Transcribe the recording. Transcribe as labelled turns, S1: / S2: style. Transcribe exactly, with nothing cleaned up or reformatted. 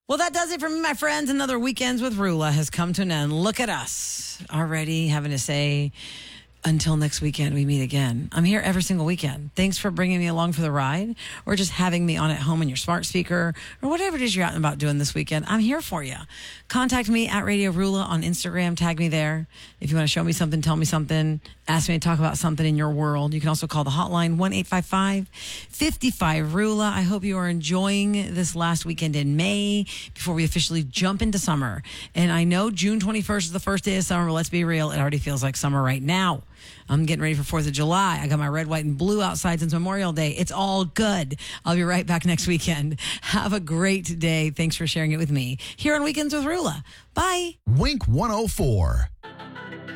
S1: Well, that does it for me, my friends. Another Weekends with Rula has come to an end. Look at us already having to say, until next weekend, we meet again. I'm here every single weekend. Thanks for bringing me along for the ride, or just having me on at home in your smart speaker, or whatever it is you're out and about doing this weekend. I'm here for you. Contact me at Radio Rula on Instagram. Tag me there. If you want to show me something, tell me something, ask me to talk about something in your world. You can also call the hotline, one eight five five, five five, Rula. I hope you are enjoying this last weekend in May before we officially jump into summer. And I know June twenty-first is the first day of summer, but let's be real, it already feels like summer right now. I'm getting ready for fourth of July. I got my red, white, and blue outside since Memorial Day. It's all good. I'll be right back next weekend. Have a great day. Thanks for sharing it with me here on Weekends with Rula. Bye.
S2: Wink one oh four.